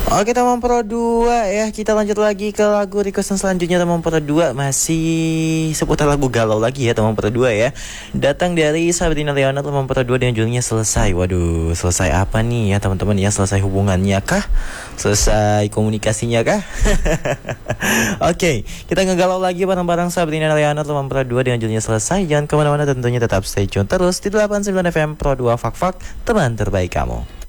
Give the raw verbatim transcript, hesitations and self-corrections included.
Oke teman Pro dua ya, kita lanjut lagi ke lagu requestan selanjutnya teman Pro dua. Masih seputar lagu galau lagi ya teman Pro dua ya. Datang dari Sabrina Leona teman Pro dua dengan judulnya Selesai. Waduh, selesai apa nih ya teman-teman ya? Selesai hubungannya kah? Selesai komunikasinya kah? Oke, kita ngegalau lagi bareng-bareng Sabrina Leona teman Pro dua dengan judulnya Selesai. Jangan kemana-mana, tentunya tetap stay tune terus di delapan puluh sembilan F M Pro dua Fak Fak, teman terbaik kamu.